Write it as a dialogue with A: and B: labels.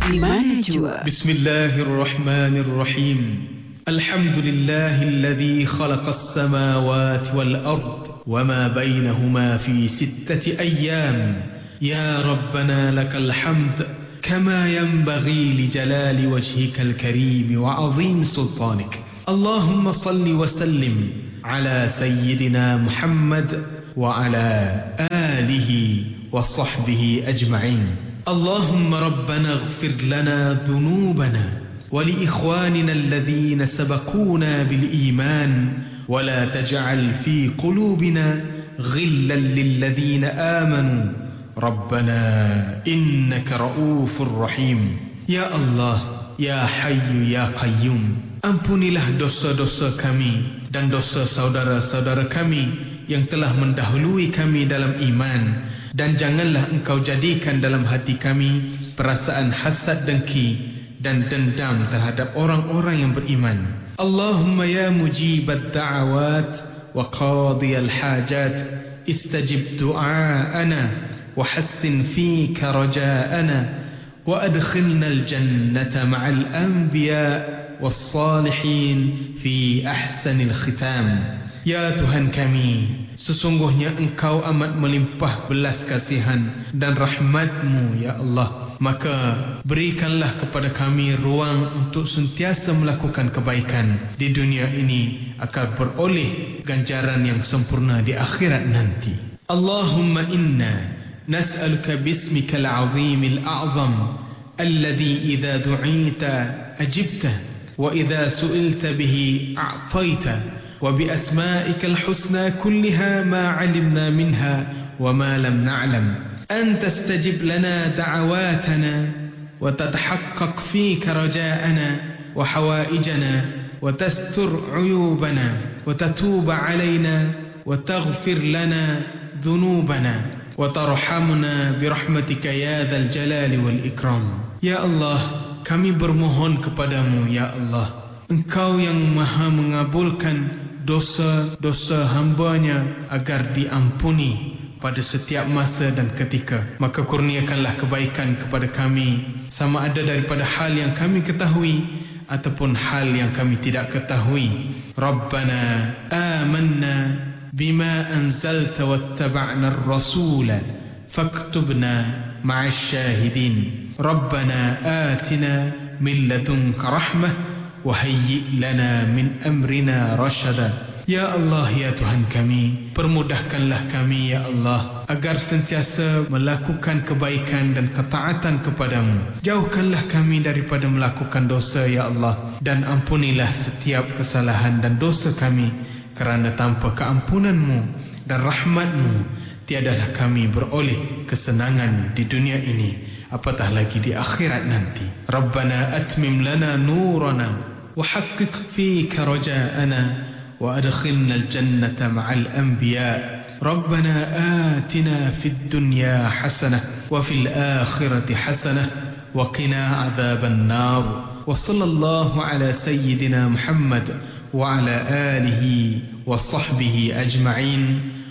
A: Di mana jua?
B: Bismillahirrahmanirrahim. Alhamdulillahilladzi khalaqas samawati wal ard wama bainahuma fi 6 ayyam. Ya Rabbana lakal hamd kama yanbaghi li jalali wajhikal karim wa azim sultanik. Allahumma salli wa sallim ala sayyidina Muhammad wa ala alihi wa sahbihi ajma'in. اللهم ربنا اغفر لنا ذنوبنا ولإخواننا الذين سبقونا بالإيمان ولا تجعل في قلوبنا غلا للذين آمنوا ربنا إنك رؤوف رحيم. يا الله يا حي يا قيوم, ampunilah dosa-dosa kami dan dosa saudara-saudara kami yang telah mendahului kami dalam iman, dan janganlah engkau jadikan dalam hati kami perasaan hasad, dengki dan dendam terhadap orang-orang yang beriman. Allahumma ya mujibad da'awat wa qadiyal hajat istajib du'aana wa hassin fika raja'ana wa adkhilna al-jannata ma'al anbiya was salihin fi ahsanil khitam. Ya Tuhan kami, sesungguhnya Engkau amat melimpah belas kasihan dan rahmat-Mu, ya Allah. Maka berikanlah kepada kami ruang untuk sentiasa melakukan kebaikan di dunia ini agar beroleh ganjaran yang sempurna di akhirat nanti. Allahumma inna nas'aluka bismikal azimil a'zam alladhi idha du'ita ajibta wa idha su'ilta bihi a'taita وبأسمائك الحسنى كلها ما علمنا منها وما لم نعلم أن تستجب لنا دعواتنا وتتحقق فيك رجاءنا وحوائجنا وتستر عيوبنا وتتوب علينا وتغفر لنا ذنوبنا وترحمنا برحمتك يا ذا الجلال والإكرام. يا الله, kami bermohon kepadamu, ya Allah, Engkau yang maha mengabulkan dosa-dosa hambanya agar diampuni pada setiap masa dan ketika. Maka kurniakanlah kebaikan kepada kami, sama ada daripada hal yang kami ketahui ataupun hal yang kami tidak ketahui. Rabbana amanna bima anzalta wattaba'na ar-rasula faktubna ma'ash syahidin. Rabbana atina min ladunka rahmah wahayyi lana min amrina rasyada. Ya Allah, ya Tuhan kami, permudahkanlah kami, ya Allah, agar sentiasa melakukan kebaikan dan ketaatan kepadamu. Jauhkanlah kami daripada melakukan dosa, ya Allah, dan ampunilah setiap kesalahan dan dosa kami, kerana tanpa keampunanmu dan rahmatmu tiadalah kami beroleh kesenangan di dunia ini, apatah lagi di akhirat nanti. Rabbana atmim lana nurana wa haqqiq fika raja'ana wa adkhilna al-jannata ma'al anbiya. Rabbana atina fid dunya hasanah wa fil akhirati hasanah wa qina adzaban nar. Wa sallallahu ala sayyidina Muhammad wa ala alihi wa sahbihi ajma'in.